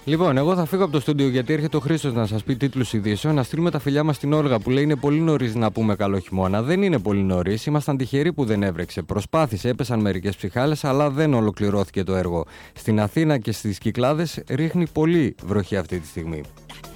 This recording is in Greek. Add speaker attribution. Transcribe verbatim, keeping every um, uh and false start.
Speaker 1: Λοιπόν, εγώ θα φύγω από το στούντιο γιατί έρχεται ο Χρήστος να σας πει τίτλους ειδήσεων. Να στείλουμε τα φιλιά μας στην Όλγα που λέει είναι πολύ νωρίς να πούμε καλό χειμώνα. Δεν είναι πολύ νωρίς. Ήμασταν τυχεροί που δεν έβρεξε. Προσπάθησε, έπεσαν μερικές ψυχάλες, αλλά δεν ολοκληρώθηκε το έργο. Στην Αθήνα και στις Κυκλάδες ρίχνει πολύ βροχή αυτή τη στιγμή.